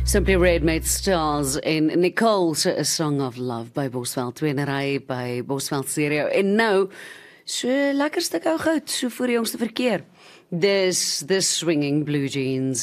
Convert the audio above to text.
Simply Red met Stars en Nicole se A Song of Love by Bosveld, tweenery by Bosveld Stereo. En nou, so lekker stuk ou goud, so voor die jongste verkeer. Dis The Swinging Blue Jeans.